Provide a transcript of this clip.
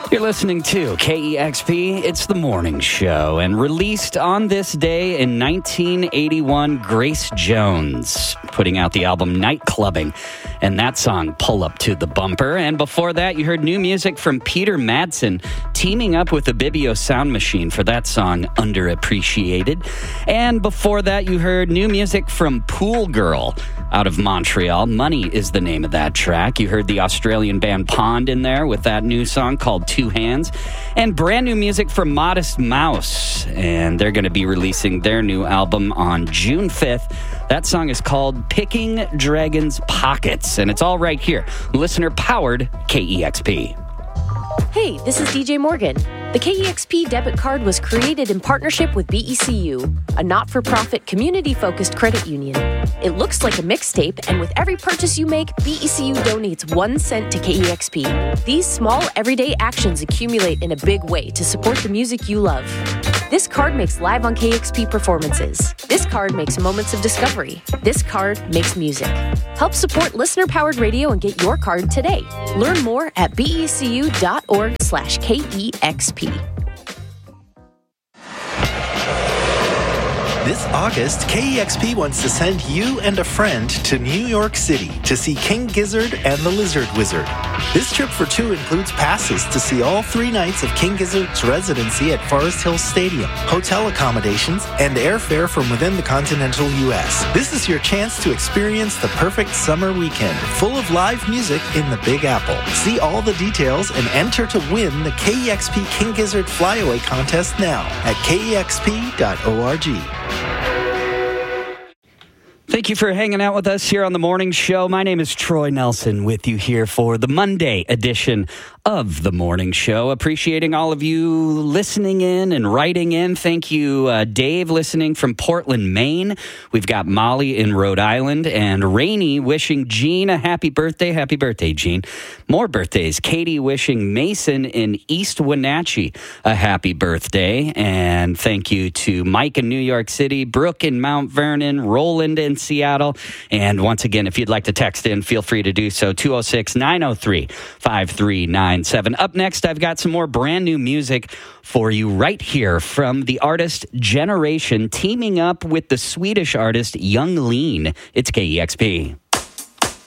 You're listening to KEXP. It's the morning show, and released on this day in 1981, Grace Jones putting out the album Nightclubbing, and that song, Pull Up to the Bumper. And before that, you heard new music from Peter Madsen teaming up with the Bibio Sound Machine for that song, Underappreciated. And before that, you heard new music from Pool Girl out of Montreal. Money is the name of that track. You heard the Australian band Pond in there with that new song called Two Hands. And brand new music from Modest Mouse. And they're going to be releasing their new album on June 5th. That song is called Picking Dragons' Pockets. And it's all right here. Listener-powered KEXP. Hey, this is DJ Morgan. The KEXP debit card was created in partnership with BECU, a not-for-profit community-focused credit union. It looks like a mixtape, and with every purchase you make, BECU donates 1 cent to KEXP. These small, everyday actions accumulate in a big way to support the music you love. This card makes Live on KEXP performances. This card makes Moments of Discovery. This card makes music. Help support listener-powered radio and get your card today. Learn more at becu.org/KEXP. This August, KEXP wants to send you and a friend to New York City to see King Gizzard and the Lizard Wizard. This trip for two includes passes to see all 3 nights of King Gizzard's residency at Forest Hills Stadium, hotel accommodations, and airfare from within the continental U.S. This is your chance to experience the perfect summer weekend, full of live music in the Big Apple. See all the details and enter to win the KEXP King Gizzard Flyaway Contest now at kexp.org. Thank you for hanging out with us here on the morning show. My name is Troy Nelson with you here for the Monday edition of the morning show. Appreciating all of you listening in and writing in. Thank you, Dave, listening from Portland, Maine. We've got Molly in Rhode Island, and Rainey wishing Jean a happy birthday. Happy birthday, Jean. More birthdays. Katie wishing Mason in East Wenatchee a happy birthday. And thank you to Mike in New York City, Brooke in Mount Vernon, Roland in Seattle. And once again, if you'd like to text in, feel free to do so. 206-903-5397. Up next, I've got some more brand new music for you right here from the artist Generation teaming up with the Swedish artist Young Lean. It's KEXP.